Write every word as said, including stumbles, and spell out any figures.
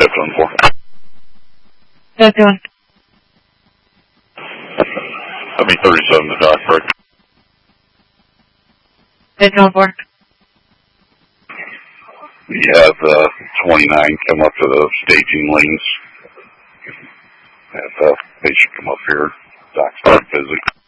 five seven four. That's the one. That'd be thirty-seven to dock, correct? That's one four. We have uh, twenty-nine come up to the staging lanes. Have uh, they should come up here. Dock start busy.